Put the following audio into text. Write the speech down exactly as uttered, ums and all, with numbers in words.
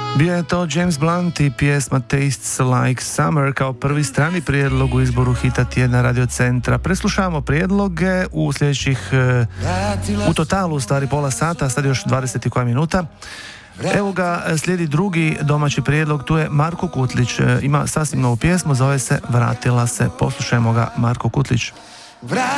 Bio je to James Blunt i pjesma Tastes Like Summer kao prvi strani prijedlog u izboru hita tjedna Radio Centra. Preslušavamo prijedloge u sljedećih, u totalu u stvari pola sata, sad još dvadeset i koja minuta. Evo ga, slijedi drugi domaći prijedlog, tu je Marko Kutlić, ima sasvim novu pjesmu, zove se Vratila se. Poslušajmo ga, Marko Kutlić.